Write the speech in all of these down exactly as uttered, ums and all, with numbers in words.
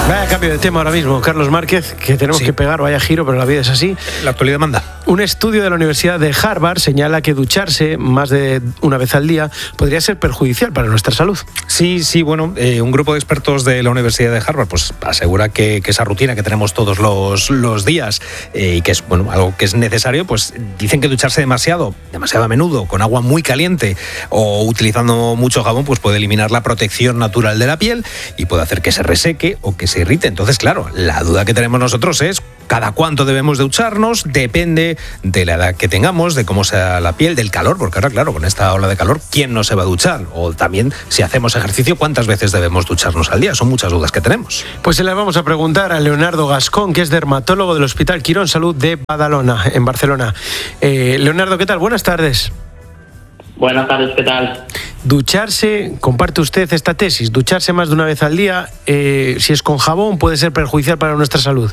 Vaya cambio de tema ahora mismo, Carlos Márquez, que tenemos sí. que pegar, vaya giro, pero la vida es así. La actualidad manda. Un estudio de la Universidad de Harvard señala que ducharse más de una vez al día podría ser perjudicial para nuestra salud. Sí, sí, bueno, eh, un grupo de expertos de la Universidad de Harvard pues asegura que, que esa rutina que tenemos todos los, los días eh, y que es bueno algo que es necesario, pues dicen que ducharse demasiado, demasiado a menudo, con agua muy caliente o utilizando mucho jabón, pues puede eliminar la protección natural de la piel y puede hacer que se reseque o que se irrite. Entonces, claro, la duda que tenemos nosotros es cada cuánto debemos de ducharnos, depende de la edad que tengamos, de cómo sea la piel, del calor, porque ahora, claro, con esta ola de calor, ¿quién no se va a duchar? O también, si hacemos ejercicio, ¿cuántas veces debemos ducharnos al día? Son muchas dudas que tenemos. Pues se las vamos a preguntar a Leonardo Gascón, que es dermatólogo del Hospital Quirón Salud de Badalona, en Barcelona. Eh, Leonardo, ¿qué tal? Buenas tardes. Buenas tardes, ¿qué tal? Ducharse, comparte usted esta tesis, ducharse más de una vez al día, eh, si es con jabón, puede ser perjudicial para nuestra salud.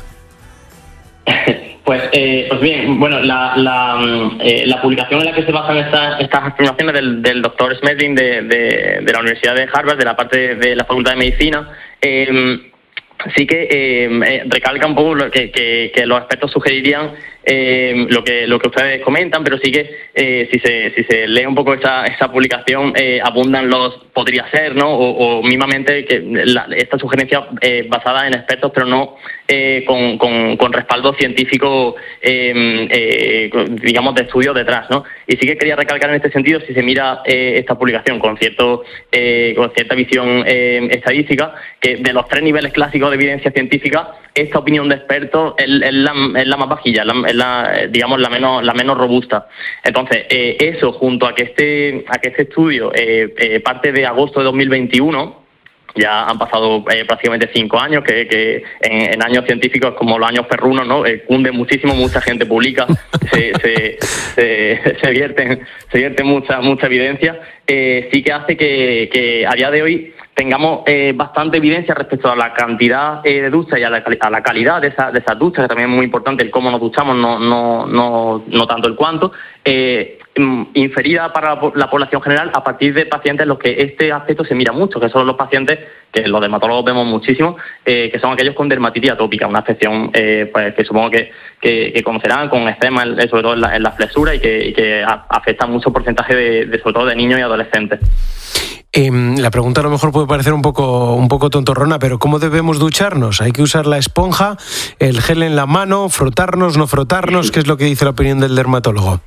Pues, eh, pues bien, bueno, la, la, eh, la publicación en la que se basan esta, estas afirmaciones del, del doctor Smedlin de, de, de la Universidad de Harvard, de la parte de la Facultad de Medicina, eh, sí que eh, recalca un poco lo que, que, que los expertos sugerirían eh, lo que lo que ustedes comentan, pero sí que eh, si se si se lee un poco esa, esa publicación eh, abundan los podría ser, ¿no? O, o mismamente que la, esta sugerencia eh, basada en expertos, pero no eh, con, con, con respaldo científico, eh, eh, digamos, de estudio detrás, ¿no? Y sí que quería recalcar en este sentido, si se mira eh, esta publicación con cierto eh, con cierta visión eh, estadística, que de los tres niveles clásicos de evidencia científica, esta opinión de expertos es, es, la, es la más vajilla, es la, es la, digamos, la menos, la menos robusta. Entonces, eh, eso junto a que este, a que este estudio eh, eh, parte de agosto de dos mil veintiuno, ya han pasado eh, prácticamente cinco años, que, que en, en años científicos como los años perrunos, ¿no? Eh, cunde muchísimo, mucha gente publica, se, se, se, se vierten, se vierte mucha, mucha evidencia, eh, sí que hace que, que a día de hoy tengamos eh, bastante evidencia respecto a la cantidad eh, de duchas y a la, a la calidad de, esa, de esas duchas, que también es muy importante el cómo nos duchamos, no, no, no, no tanto el cuánto, eh, inferida para la población general a partir de pacientes en los que este aspecto se mira mucho, que son los pacientes que los dermatólogos vemos muchísimo, eh, que son aquellos con dermatitis atópica, una afección eh, pues que supongo que, que, que conocerán, con eczema sobre todo en la, en la flexura y que, y que afecta mucho porcentaje de, de sobre todo de niños y adolescentes. Eh, la pregunta a lo mejor puede parecer un poco, un poco tontorrona, pero ¿cómo debemos ducharnos? ¿Hay que usar la esponja, el gel en la mano, frotarnos, no frotarnos? ¿Qué es lo que dice la opinión del dermatólogo?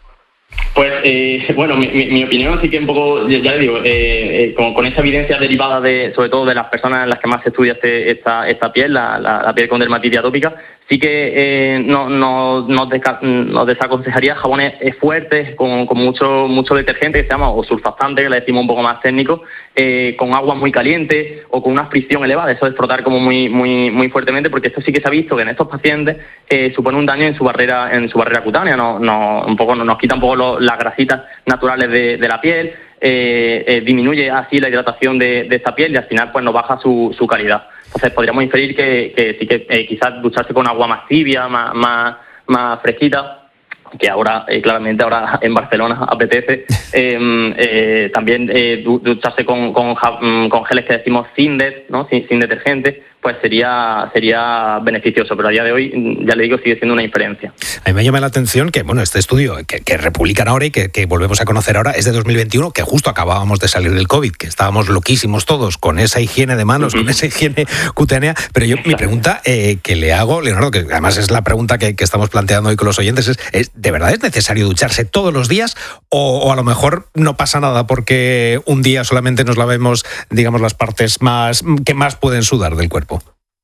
Pues, eh, bueno, mi, mi, mi opinión sí que un poco, ya, ya le digo, eh, eh, con, con esa evidencia derivada de, sobre todo de las personas en las que más se estudia este, esta, esta piel, la, la, la piel con dermatitis atópica, sí que eh, no, no, nos, desca- nos desaconsejaría jabones fuertes, con, con mucho, mucho detergente, que se llama, o surfactante, que le decimos un poco más técnico, eh, con agua muy caliente o con una fricción elevada, eso es frotar como muy, muy, muy fuertemente, porque esto sí que se ha visto que en estos pacientes eh, supone un daño en su barrera, en su barrera cutánea, no, no, un poco, nos quita un poco lo, las grasitas naturales de, de la piel, eh, eh, disminuye así la hidratación de, de esta piel y al final pues nos baja su, su calidad. Entonces podríamos inferir que, que sí que eh, quizás ducharse con agua más tibia, más, más, más fresquita, que ahora, eh, claramente ahora en Barcelona apetece, eh, eh, también eh, ducharse con, con, con geles que decimos Cindet, ¿no? sin, sin detergente, pues sería sería beneficioso, pero a día de hoy, ya le digo, sigue siendo una inferencia. A mí me llama la atención que, bueno, este estudio que, que republican ahora y que, que volvemos a conocer ahora es de dos mil veintiuno, que justo acabábamos de salir del COVID, que estábamos loquísimos todos con esa higiene de manos, uh-huh. con esa higiene cutánea, pero yo, mi pregunta eh, que le hago, Leonardo, que además es la pregunta que, que estamos planteando hoy con los oyentes, es, es ¿de verdad es necesario ducharse todos los días o, o a lo mejor no pasa nada porque un día solamente nos lavemos, digamos, las partes más que más pueden sudar del cuerpo?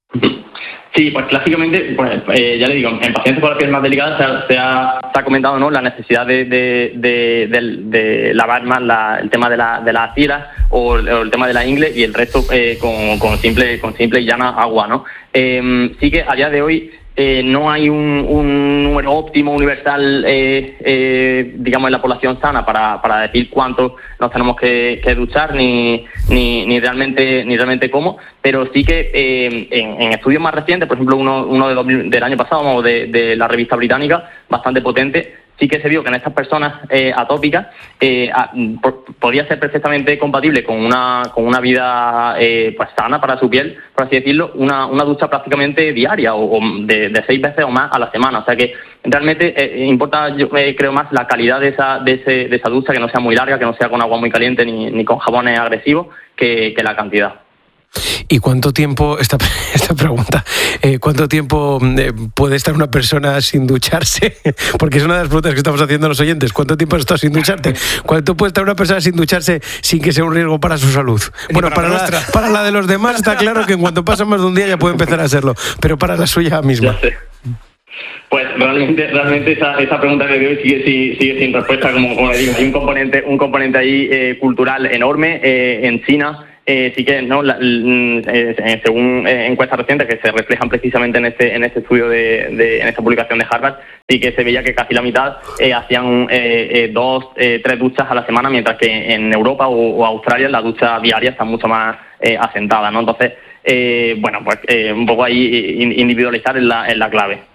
Sí, pues clásicamente, pues, eh, ya le digo, en pacientes con la piel más delicada se ha, se ha, se ha comentado, ¿no?, la necesidad de, de, de, de, de lavar más la, el tema de la de las axilas o el, o el tema de la ingle y el resto eh, con, con simple con simple y llana agua, ¿no? Eh, sí que a día de hoy Eh, no hay un, un número óptimo universal, eh, eh, digamos, en la población sana para, para decir cuánto nos tenemos que, que duchar ni, ni, ni realmente ni realmente cómo, pero sí que eh, en, en estudios más recientes, por ejemplo uno, uno de dos mil, del año pasado, de, de la revista británica, bastante potente, sí que se vio que en estas personas eh, atópicas eh, a, por, podía ser perfectamente compatible con una con una vida eh, pues sana para su piel, por así decirlo, una, una ducha prácticamente diaria o, o de, de seis veces o más a la semana. O sea que realmente eh, importa, yo eh, creo más la calidad de esa de, ese, de esa ducha, que no sea muy larga, que no sea con agua muy caliente ni, ni con jabones agresivos, que, que la cantidad. ¿Y cuánto tiempo, esta, esta pregunta, eh, cuánto tiempo eh, puede estar una persona sin ducharse? Porque es una de las preguntas que estamos haciendo a los oyentes. ¿Cuánto tiempo has estado sin ducharte? ¿Cuánto puede estar una persona sin ducharse sin que sea un riesgo para su salud? Bueno, para, para, la, para la de los demás está claro que en cuanto pasa más de un día ya puede empezar a serlo, pero para la suya misma. Ya sé. Pues realmente, realmente esa, esa pregunta que hoy sigue, sigue, sigue sin respuesta, como, como le digo, hay un componente, un componente ahí eh, cultural enorme. Eh, en China eh, sí que no, la, eh, según eh, encuestas recientes que se reflejan precisamente en este, en este estudio de, de, en esta publicación de Harvard, sí que se veía que casi la mitad eh, hacían eh, eh, dos, eh, tres duchas a la semana, mientras que en Europa o, o Australia la ducha diaria está mucho más eh, asentada, ¿no? Entonces, eh, bueno, pues eh, un poco ahí individualizar es la, es la clave.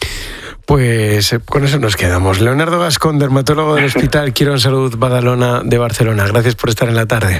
Pues con eso nos quedamos. Leonardo Gascón, dermatólogo del Hospital Quirón Salud Badalona de Barcelona. Gracias por estar en la tarde.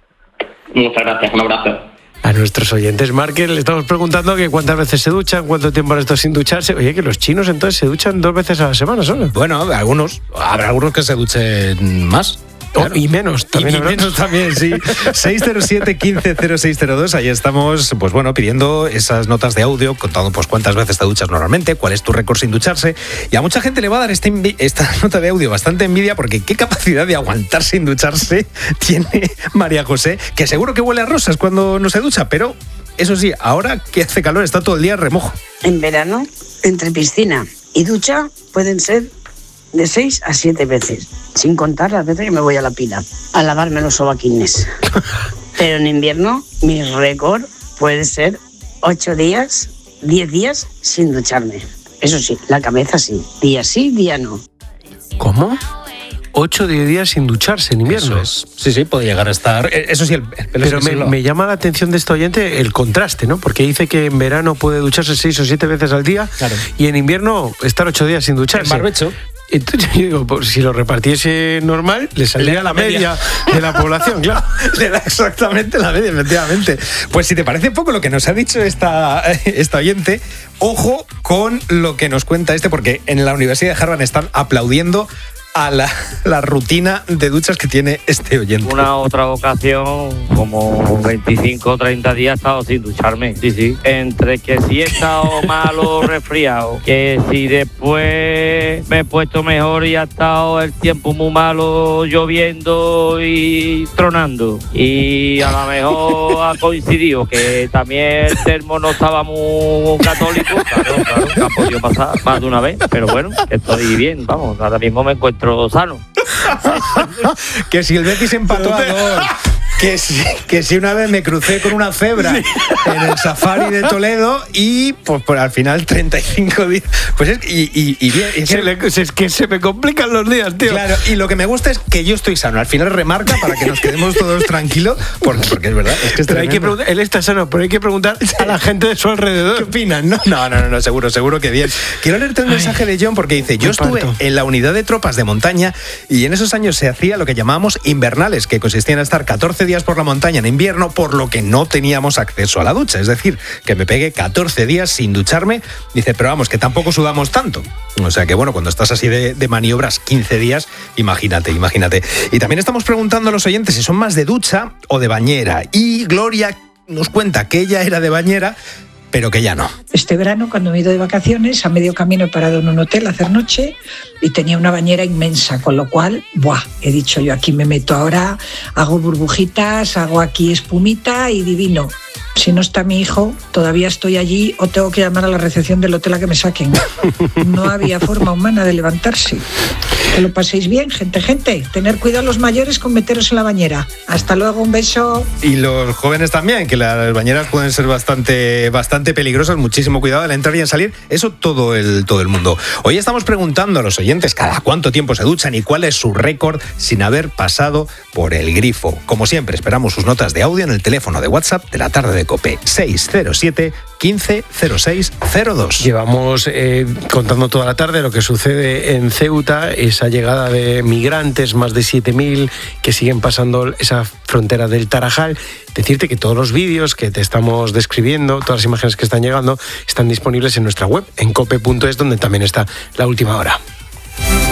Muchas gracias, un abrazo. A nuestros oyentes, Marque, le estamos preguntando que cuántas veces se duchan, cuánto tiempo han estado sin ducharse. Oye, que los chinos entonces se duchan dos veces a la semana solo. Bueno, algunos, habrá algunos que se duchen más. Claro. Y menos también. Y, y menos también, sí. seis cero siete, quince cero seis cero dos, ahí estamos, pues bueno, pidiendo esas notas de audio, contando pues cuántas veces te duchas normalmente, cuál es tu récord sin ducharse. Y a mucha gente le va a dar este envi- esta nota de audio bastante envidia, porque qué capacidad de aguantar sin ducharse tiene María José, que seguro que huele a rosas cuando no se ducha, pero eso sí, ahora que hace calor está todo el día remojo. En verano, entre piscina y ducha, pueden ser de seis a siete veces, sin contar las veces que me voy a la pila a lavarme los sobaquines. Pero en invierno mi récord puede ser ocho días, diez días sin ducharme. Eso sí, la cabeza sí, día sí, día no. ¿Cómo? ocho o diez días sin ducharse en invierno. Eso es. Sí, sí, puede llegar a estar. Eso sí, el, el pelo. Pero me, me llama la atención de este oyente el contraste, ¿no? Porque dice que en verano puede ducharse seis o siete veces al día, claro, y en invierno estar ocho días sin ducharse. En barbecho. Entonces yo digo, pues, si lo repartiese normal, le saldría la media, media de la población, claro. Le da exactamente la media, efectivamente. Pues si te parece poco lo que nos ha dicho esta, esta oyente, ojo con lo que nos cuenta este, porque en la Universidad de Harvard están aplaudiendo a la, la rutina de duchas que tiene este oyente. Una otra ocasión, como veinticinco o treinta días he estado sin ducharme, sí, sí. Entre que si he estado malo o resfriado, que si después me he puesto mejor y ha estado el tiempo muy malo, lloviendo y tronando. Y a lo mejor ha coincidido que también el termo no estaba muy católico, claro, claro, que ha podido pasar más de una vez, pero bueno, estoy bien, vamos, ahora mismo me encuentro sano. Que si el Betis empató a dos, que si, que si una vez me crucé con una cebra en el safari de Toledo y pues, pues al final treinta y cinco días, pues es, y, y, y bien, es, se que, le, es que se me complican los días, tío. Claro, y lo que me gusta es que yo estoy sano. Al final remarca para que nos quedemos todos tranquilos, porque, porque es verdad, es que es pero hay que preguntar, él está sano, pero hay que preguntar a la gente de su alrededor. ¿Qué opinan? No, no, no, no, seguro, seguro que bien. Quiero leerte un mensaje de John porque dice: yo estuve en la unidad de tropas de montaña y en esos años se hacía lo que llamábamos invernales, que consistían en estar catorce días por la montaña en invierno, por lo que no teníamos acceso a la ducha. Es decir, que me pegué catorce días sin ducharme. Dice, pero vamos, que tampoco sudamos tanto. O sea que bueno, cuando estás así de, de maniobras quince días, imagínate, imagínate. Y también estamos preguntando a los oyentes si son más de ducha o de bañera. Y Gloria nos cuenta que ella era de bañera, pero que ya no. Este verano, cuando me he ido de vacaciones, a medio camino he parado en un hotel a hacer noche y tenía una bañera inmensa, con lo cual, ¡buah! He dicho yo, aquí me meto ahora, hago burbujitas, hago aquí espumita y divino. Si no está mi hijo, todavía estoy allí o tengo que llamar a la recepción del hotel a que me saquen. No había forma humana de levantarse. Que lo paséis bien, gente, gente. Tener cuidado los mayores con meteros en la bañera. Hasta luego, un beso. Y los jóvenes también, que las bañeras pueden ser bastante, bastante peligrosas. Muchísimo cuidado al entrar y al salir. Eso todo el, todo el mundo. Hoy estamos preguntando a los oyentes cada cuánto tiempo se duchan y cuál es su récord sin haber pasado por el grifo. Como siempre, esperamos sus notas de audio en el teléfono de WhatsApp de la tarde de COPE seis cero siete, quince cero seis cero dos. Llevamos eh, contando toda la tarde lo que sucede en Ceuta, esa llegada de migrantes, más de siete mil, que siguen pasando esa frontera del Tarajal. Decirte que todos los vídeos que te estamos describiendo, todas las imágenes que están llegando, están disponibles en nuestra web, en cope punto es, donde también está La Última Hora.